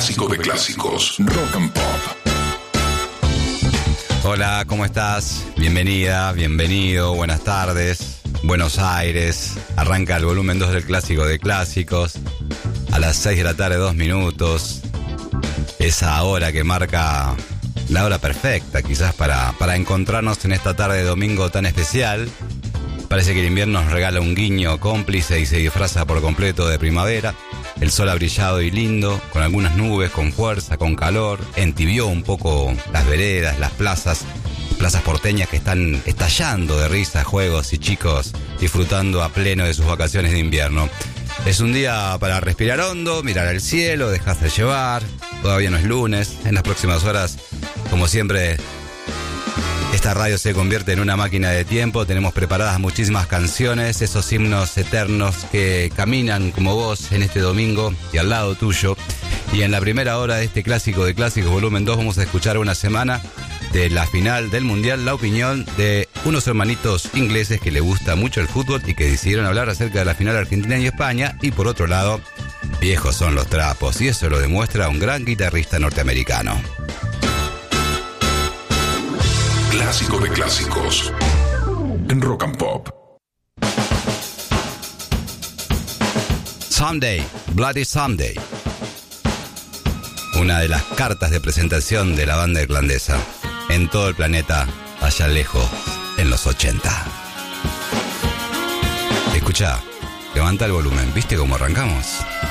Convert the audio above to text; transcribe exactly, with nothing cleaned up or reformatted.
clásico de clásicos, Rock and Pop. Hola, ¿cómo estás? Bienvenida, bienvenido, buenas tardes. Buenos Aires, arranca el volumen dos del clásico de clásicos. A las seis de la tarde, dos minutos. Esa hora que marca la hora perfecta, quizás para, para encontrarnos en esta tarde de domingo tan especial. Parece que el invierno nos regala un guiño cómplice y se disfraza por completo de primavera. El sol ha brillado y lindo, con algunas nubes, con fuerza, con calor. Entibió un poco las veredas, las plazas, plazas porteñas que están estallando de risas, juegos y chicos disfrutando a pleno de sus vacaciones de invierno. Es un día para respirar hondo, mirar al cielo, dejarse llevar. Todavía no es lunes. En las próximas horas, como siempre, esta radio se convierte en una máquina de tiempo. Tenemos preparadas muchísimas canciones, esos himnos eternos que caminan como vos en este domingo y al lado tuyo. Y en la primera hora de este clásico de clásicos volumen dos vamos a escuchar una semana de la final del Mundial, la opinión de unos hermanitos ingleses que les gusta mucho el fútbol y que decidieron hablar acerca de la final Argentina y España. Y por otro lado, viejos son los trapos, y eso lo demuestra un gran guitarrista norteamericano. Clásico de clásicos en Rock and Pop. Someday, Bloody Someday. Una de las cartas de presentación de la banda irlandesa en todo el planeta, allá lejos, en los ochenta. Escucha, levanta el volumen, ¿viste cómo arrancamos?